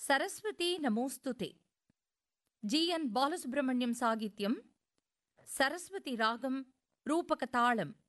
சரஸ்வதி நமோஸ்துதே. ஜி.என். பாலசுப்ரமணியம் சாகித்யம். சரஸ்வதி ராகம், ரூபக தாளம்.